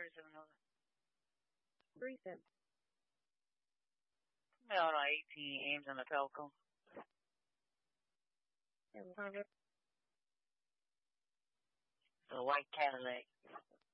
Recent. Yeah, like 18 inch in the telco. It was The white Cadillac.